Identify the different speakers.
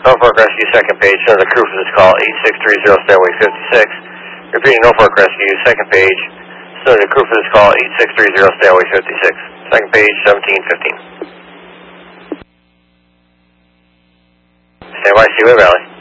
Speaker 1: Norfolk Rescue, second page. Send the crew for this call, 8630 Stairway 56. Repeating Norfolk Rescue, second page. Send the crew for this call, 8630 Stairway 56. Second page, 1715. Stand by, Seaway Valley.